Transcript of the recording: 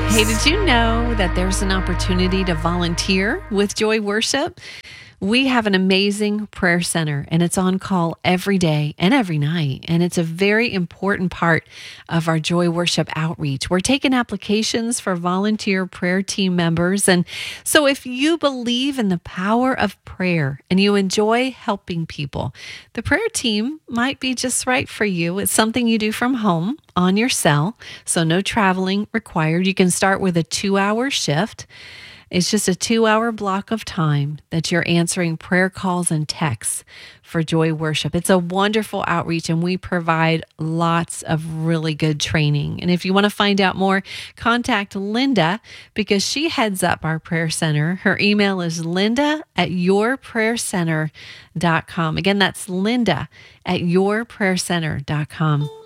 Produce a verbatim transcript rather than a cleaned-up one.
Hey, did you know that there's an opportunity to volunteer with Joy Worship? We have an amazing prayer center, and it's on call every day and every night. And it's a very important part of our Joy Worship outreach. We're taking applications for volunteer prayer team members. And so if you believe in the power of prayer and you enjoy helping people, the prayer team might be just right for you. It's something you do from home on your cell, so no traveling required. You can start with a two-hour shift. It's just a two-hour block of time that you're answering prayer calls and texts for Joy Worship. It's a wonderful outreach, and we provide lots of really good training. And if you want to find out more, contact Linda because she heads up our prayer center. Her email is linda at yourprayercenter dot com. Again, that's linda at yourprayercenter dot com.